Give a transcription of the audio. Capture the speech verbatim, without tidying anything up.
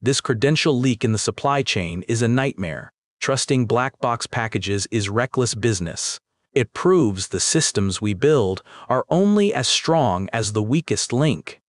This credential leak in the supply chain is a nightmare. Trusting black box packages is reckless business. It proves the systems we build are only as strong as the weakest link.